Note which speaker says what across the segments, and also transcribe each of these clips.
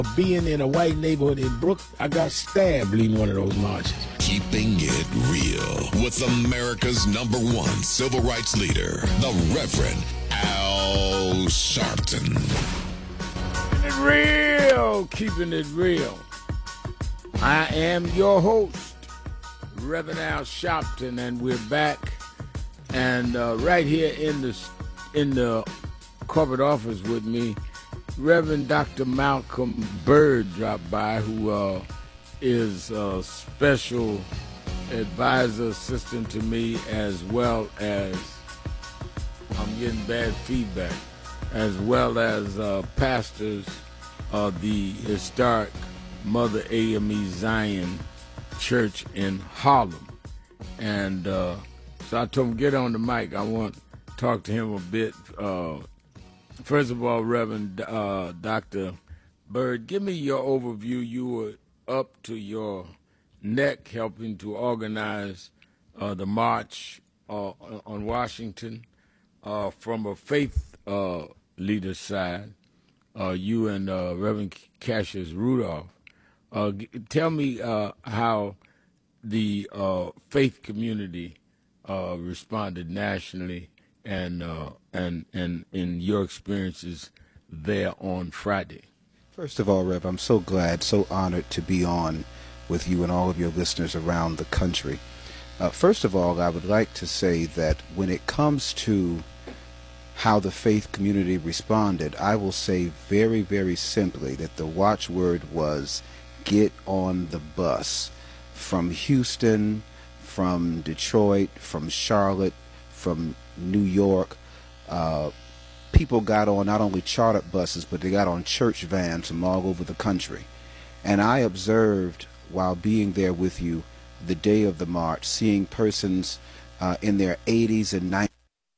Speaker 1: being in a white neighborhood in Brooklyn, I got stabbed leading one of those marches.
Speaker 2: Keeping it real with America's #1 civil rights leader, the Reverend Al Sharpton.
Speaker 1: Keeping it real. I am your host, Reverend Al Sharpton, and we're back. And right here in the corporate office with me, Reverend Dr. Malcolm Byrd dropped by, who is a special advisor, assistant to me, as well as, I'm getting bad feedback, as well as pastors of the historic Mother AME Zion Church in Harlem. And so I told him, get on the mic. I want to talk to him a bit. First of all, Reverend Dr. Byrd, give me your overview. You were up to your neck helping to organize the march on Washington from a faith leader's side, you and Reverend Cassius Rudolph. Tell me how the faith community responded nationally and in your experiences there on Friday.
Speaker 3: First of all, Rev, I'm so glad, so honored to be on with you and all of your listeners around the country. First of all, I would like to say that when it comes to how the faith community responded, I will say very, very simply that the watchword was get on the bus. From Houston, from Detroit, from Charlotte, from New York, people got on not only chartered buses, but they got on church vans from all over the country. And I observed, while being there with you the day of the march, seeing persons in their 80s and 90s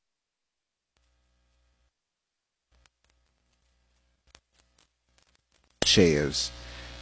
Speaker 3: chairs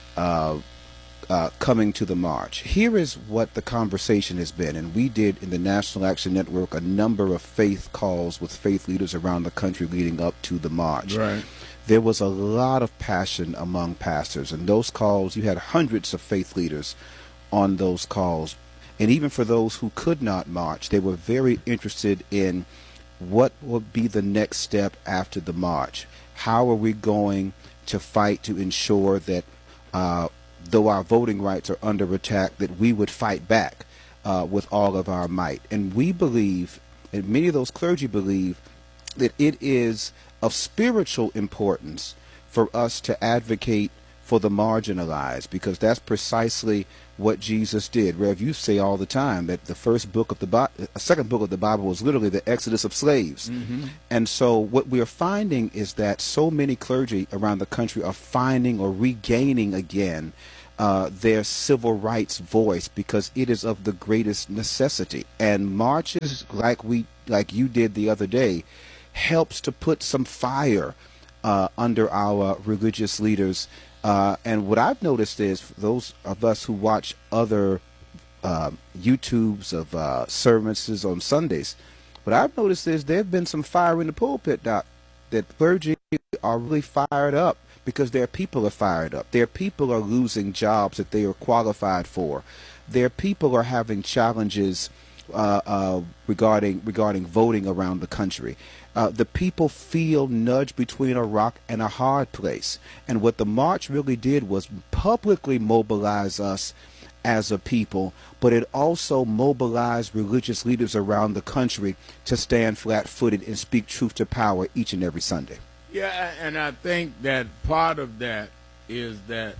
Speaker 3: coming to the march. Here is what the conversation has been, and we did in the National Action Network a number of faith calls with faith leaders around the country leading up to the march.
Speaker 1: Right.
Speaker 3: There was a lot of passion among pastors, and those calls, you had hundreds of faith leaders on those calls. And even for those who could not march, they were very interested in what would be the next step after the march. How are we going to fight to ensure that though our voting rights are under attack, that we would fight back with all of our might. And we believe, and many of those clergy believe, that it is of spiritual importance for us to advocate for the marginalized, because that's precisely what Jesus did. Rev, you say all the time that the second book of the Bible was literally the exodus of slaves. Mm-hmm. And so what we are finding is that so many clergy around the country are finding or regaining again their civil rights voice, because it is of the greatest necessity. And marches like you did the other day helps to put some fire under our religious leaders. And what I've noticed is, for those of us who watch other YouTubes of services on Sundays, what I've noticed is there have been some fire in the pulpit, Doc, that clergy are really fired up because their people are fired up. Their people are losing jobs that they are qualified for. Their people are having challenges regarding voting around the country. The people feel nudged between a rock and a hard place. And what the march really did was publicly mobilize us as a people, but it also mobilized religious leaders around the country to stand flat-footed and speak truth to power each and every Sunday.
Speaker 1: Yeah, and I think that part of that is that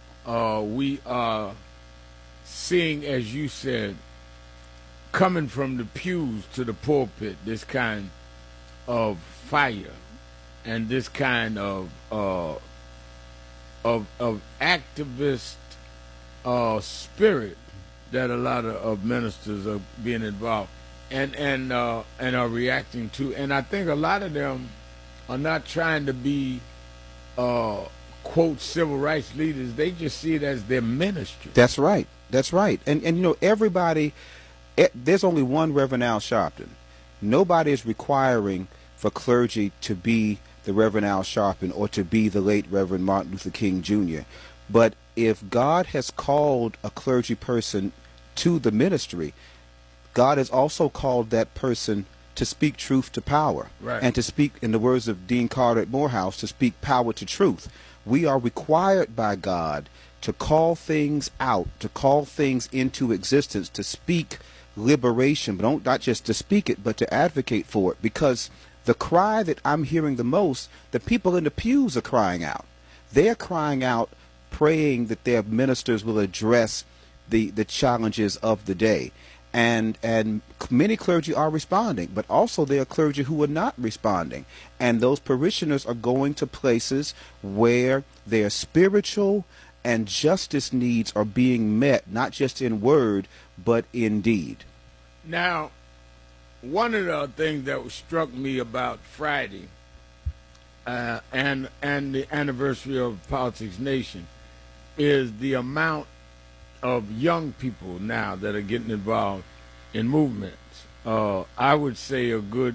Speaker 1: we are seeing, as you said, coming from the pews to the pulpit, this kind of fire and this kind of activist spirit that a lot of ministers are being involved and are reacting to. And I think a lot of them are not trying to be quote civil rights leaders. They just see it as their ministry.
Speaker 3: That's right. That's right. And you know, everybody, there's only one Reverend Al Sharpton. Nobody is requiring for clergy to be the Reverend Al Sharpton or to be the late Reverend Martin Luther King Jr. But if God has called a clergy person to the ministry, God has also called that person to speak truth to power,
Speaker 1: right,
Speaker 3: and to speak, in the words of Dean Carter at Morehouse, to speak power to truth. We are required by God to call things out, to call things into existence, to speak liberation, but not just to speak it, but to advocate for it. Because the cry that I'm hearing the most, the people in the pews are crying out. They're crying out, praying that their ministers will address the challenges of the day. And many clergy are responding, but also there are clergy who are not responding. And those parishioners are going to places where their spiritual and justice needs are being met, not just in word, but in deed.
Speaker 1: Now, one of the things that struck me about Friday and the anniversary of Politics Nation is the amount of young people now that are getting involved in movements. I would say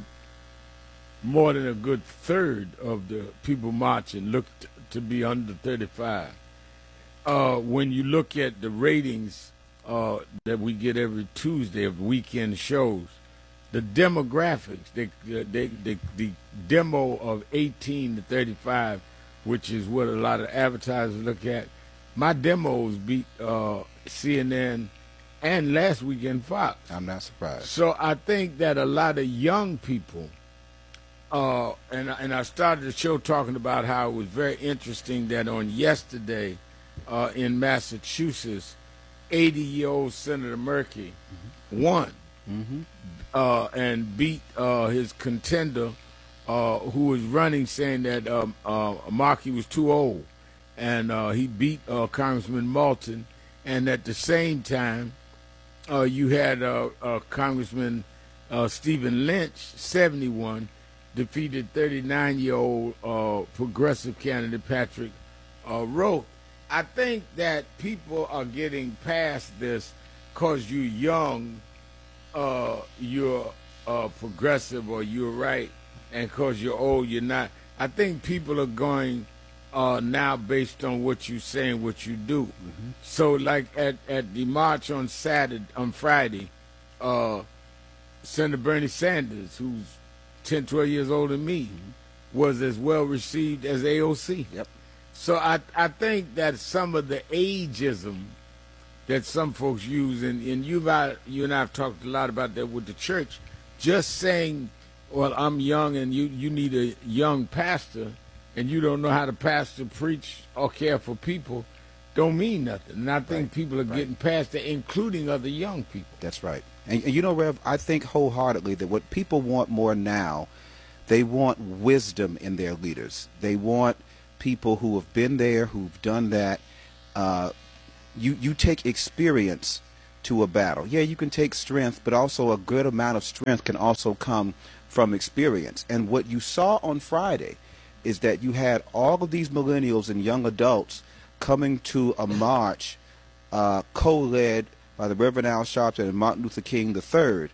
Speaker 1: more than a good third of the people marching looked to be under 35. When you look at the ratings that we get every Tuesday of weekend shows, the demographics, the demo of 18 to 35, which is what a lot of advertisers look at, my demos beat CNN and last weekend Fox.
Speaker 3: I'm not surprised.
Speaker 1: So I think that a lot of young people, and I started the show talking about how it was very interesting that on yesterday in Massachusetts, 80-year-old Senator Murphy won and beat his contender who was running, saying that Markey was too old. And he beat Congressman Moulton. And at the same time, you had Congressman Stephen Lynch, 71, defeated 39-year-old progressive candidate Patrick Rowe. I think that people are getting past this because you're young, you're progressive or you're right, and because you're old, you're not. I think people are going now based on what you say and what you do. So like at the march on Friday, Senator Bernie Sanders, who's 10, 12 years older than me, was as well received as AOC.
Speaker 3: Yep.
Speaker 1: So I think that some of the ageism that some folks use, and you and I have talked a lot about that with the church, just saying, well, I'm young and you need a young pastor, and you don't know how to pastor, preach, or care for people, don't mean nothing. And I think people are getting past that, including other young people.
Speaker 3: That's right. And you know, Rev, I think wholeheartedly that what people want more now, they want wisdom in their leaders. They want people who have been there, who've done that. You take experience to a battle. Yeah, you can take strength, but also a good amount of strength can also come from experience. And what you saw on Friday is that you had all of these millennials and young adults coming to a march co-led by the Reverend Al Sharpton and Martin Luther King III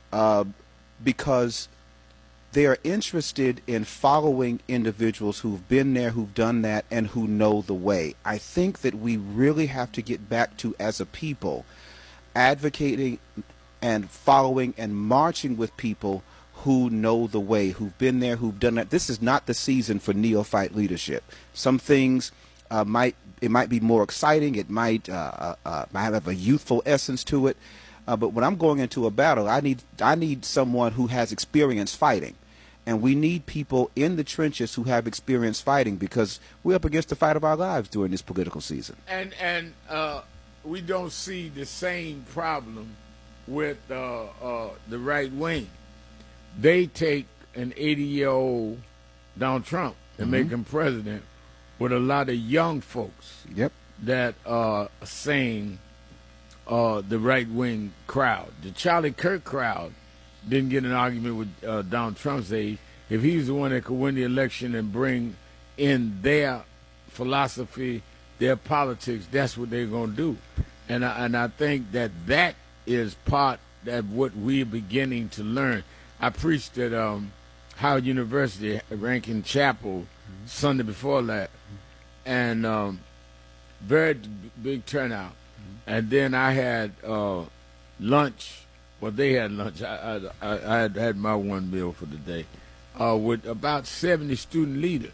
Speaker 3: because they are interested in following individuals who've been there, who've done that, and who know the way. I think that we really have to get back to, as a people, advocating and following and marching with people who know the way, who've been there, who've done that. This is not the season for neophyte leadership. Some things might be more exciting. It might have a youthful essence to it. But when I'm going into a battle, I need someone who has experience fighting. And we need people in the trenches who have experience fighting, because we're up against the fight of our lives during this political season.
Speaker 1: And we don't see the same problem with the right wing. They take an 80-year-old Donald Trump and make him president with a lot of young folks that are saying the right-wing crowd. The Charlie Kirk crowd didn't get an argument with Donald Trump's age. If he's the one that could win the election and bring in their philosophy, their politics, that's what they're going to do. And I think that is part of what we're beginning to learn. I preached at Howard University, Rankin Chapel, Sunday before that, and very big turnout. And then I had lunch. Well, they had lunch. I had my one meal for the day with about 70 student leaders.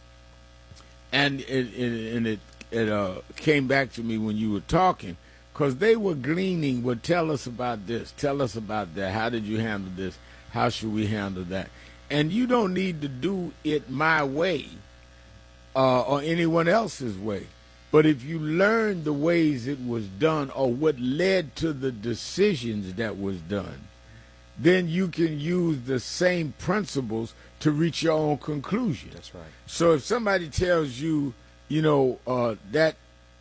Speaker 1: And it came back to me when you were talking, because they were gleaning, well, tell us about this, tell us about that, how did you handle this, how should we handle that? And you don't need to do it my way or anyone else's way. But if you learn the ways it was done or what led to the decisions that was done, then you can use the same principles to reach your own conclusion.
Speaker 3: That's right.
Speaker 1: So if somebody tells you, that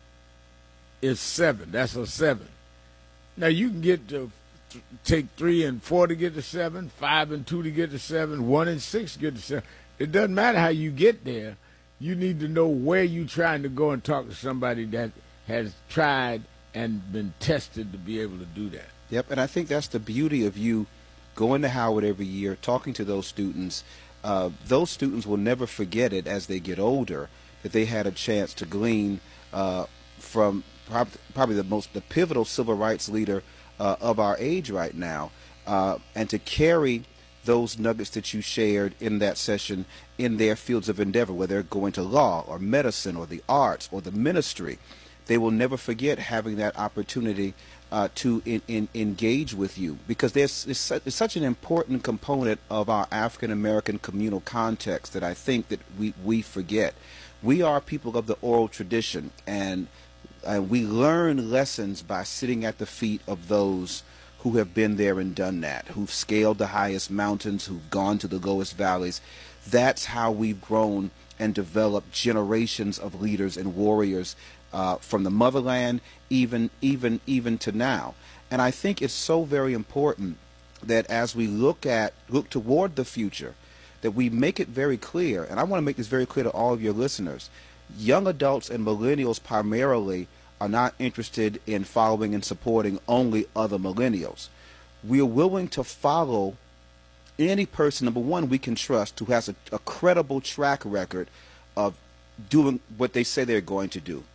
Speaker 1: is 7, that's a 7. Now you can get to take 3 and 4 to get to 7, 5 and 2 to get to 7, 1 and 6 to get to 7. It doesn't matter how you get there. You need to know where you're trying to go and talk to somebody that has tried and been tested to be able to do that.
Speaker 3: Yep, and I think that's the beauty of you going to Howard every year, talking to those students. Those students will never forget it as they get older, that they had a chance to glean from probably the pivotal civil rights leader of our age right now, and to carry those nuggets that you shared in that session in their fields of endeavor, whether they're going to law or medicine or the arts or the ministry. They will never forget having that opportunity to engage with you, because it's such an important component of our African American communal context that I think that we forget. We are people of the oral tradition, and we learn lessons by sitting at the feet of those who have been there and done that, who've scaled the highest mountains, who've gone to the lowest valleys. That's how we've grown and developed generations of leaders and warriors from the motherland even to now. And I think it's so very important that as we look toward the future, that we make it very clear, and I want to make this very clear to all of your listeners, young adults and millennials primarily are not interested in following and supporting only other millennials. We are willing to follow any person, number one, we can trust, who has a credible track record of doing what they say they're going to do.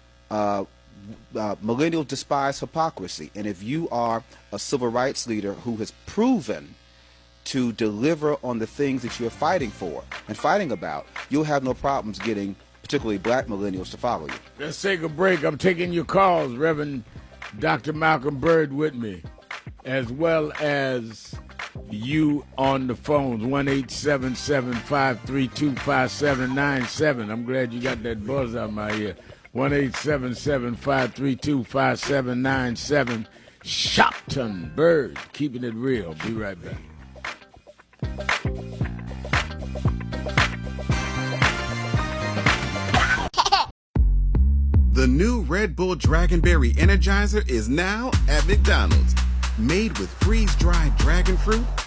Speaker 3: Millennials despise hypocrisy, and if you are a civil rights leader who has proven to deliver on the things that you're fighting for and fighting about, you'll have no problems getting particularly black millennials to follow you.
Speaker 1: Let's take a break. I'm taking your calls, Reverend Dr. Malcolm Byrd with me, as well as you on the phones, 1-877-532-5797. I'm glad you got that buzz out of my ear. 1-877-532-5797. Shopton Byrd, keeping it real. Be right back.
Speaker 4: The new Red Bull Dragonberry Energizer is now at McDonald's. Made with freeze-dried dragon fruit